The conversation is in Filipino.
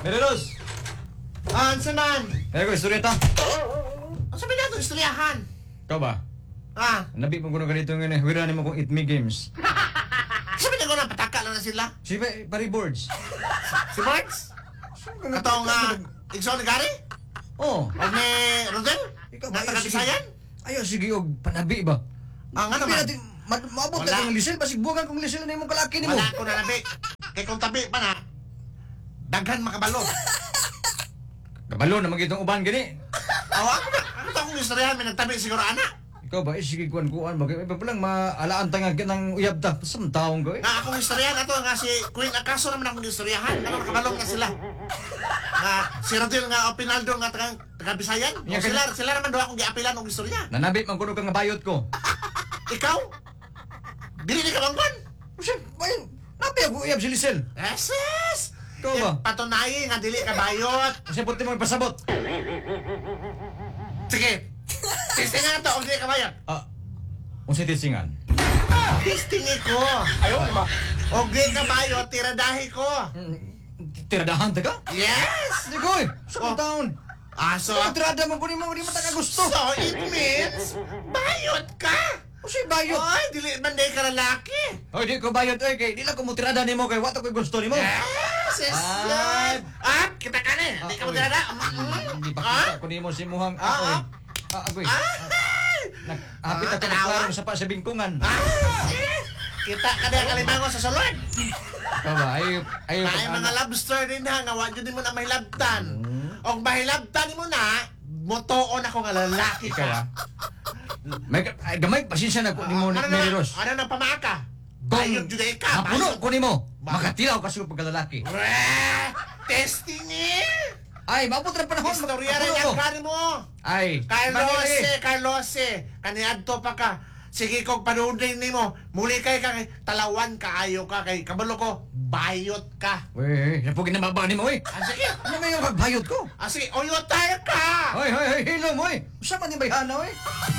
Mereros! Ansa man? Kaya ko, istorya ta. Ang sabi na ito, istoryahan. Ikaw ba? Ah, Nabi mo kuno ganito nga wira mo kong Eat Me Games. sabi na ko na pataka lang na sila. Si pari boards. Si Marks? Katong Igsoon ni Gary? Oh, O ni Rodel? ikaw ba? Nata Kabisayan? Ayo sige og panabi ba? Ang ano Sabi man? natin, maabot Wala. ka ng lisel, basig bugan kong lisel na imong kalaki ni mo. Wala ko na nabi. Kaya kung tabi pa na, daghan makabalo. Kabalo na magitong uban gani. Awa ako na. Ano ito akong istoryahan? May nagtabi siguro anak. Ikaw ba, sige kuan-kuan ba? Iba pa lang maalaan ta nga ng uyab ta. Pasam taong ko eh. Nga akong istoryahan ato nga si Queen Acaso naman akong istoryahan. Ano nakabalong na sila. Nga si Rodel nga o Pinaldo nga taga Bisayan. O Yeah, sila naman daw akong giapilan og istorya. Nanabi man kuno ka nga bayot ko. Ikaw? Dili ni kabangkon? Kasi, ayun, nabi ako uyab si lisel. Yes! Ikaw ba? Patunayi nga dili ka bayot. Kasi puti mo ipasabot. Sige. Testing nga to, og dili ka bayot. Kung si tisingan. Testing ko. Ayaw ba? Og dili ka bayot, tiradahi ko. Tiradahan ta ka? Yes! Hindi ko eh. Sa Oh. taon. So, So, tirada mo kunin mo, hindi mo ta gusto. so it means, bayot ka! Kasi bayot. Oy, dili man day ka lalaki. Oy, di ko bayot oy kay di lang ko mo tirada nimo kay wato ko gusto nimo. Yes, yes, Ah. yes. Kita ka na. Di ka mo Oy. tirada. Hindi pa kita ko nimo si muhang Ah, agoy. Ay! Nagapit ako tanawa. klaro sa pa sa bingkungan. Kita ka na kalimango sa sulod. Ikaw ba? Ay Kaya mga lobster din ha, nga wag yun mo na mahilabtan. Og mahilabtan mo na, motoon ako nga lalaki Ikaw ka. ah. May gamay pasensya na ko nimo ni Meros. Ano na pamaka? Bayot jud ka. Mapuno ko nimo. Bakit? Makatilaw ka sa pagkalalaki. Testing eh! Ay, maabot na panahon. Istorya rin Mapuno ang ko. kani mo. Ay, Carlos, kaniadto pa ka. Sige kog panudin nimo. Muli kay ka kay talawan kaayo ka kay kabalo ko bayot ka. Wey, napugin na baba nimo oy. Sige. Ano nga yung pagbayot ko? Sige, oyotay ka. Hoy, hoy, hoy, hilo mo oy. Usa man ni bayhana oy.